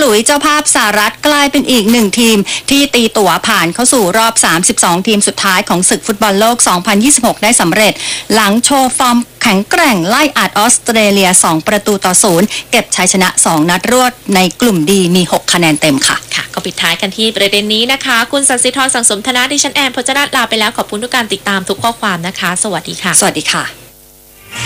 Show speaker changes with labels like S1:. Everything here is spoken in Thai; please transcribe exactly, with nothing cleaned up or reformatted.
S1: ลุยเจ้าภาพสหรัฐกลายเป็นอีกหนึ่งทีมที่ตีตั๋วผ่านเข้าสู่รอบสามสิบสองทีมสุดท้ายของศึกฟุตบอลโลกสองพันยี่สิบหกได้สำเร็จหลังโชว์ฟอร์มแข็งแกร่งไล่อัดออสเตรเลียสองประตูต่อศูนย์เก็บชัยชนะสองนัดรวดในกลุ่มดีมีหกคะแนนเต็มค่ะ
S2: ค่ะก็ปิดท้ายกันที่ประเด็นนี้นะคะคุณสันสิธรสังสมธนะดิฉันแอนพจนาลาไปแล้วขอบคุณทุกการติดตามทุกข้อความนะคะสวัสดีค่ะ
S1: สวัสดีค่ะ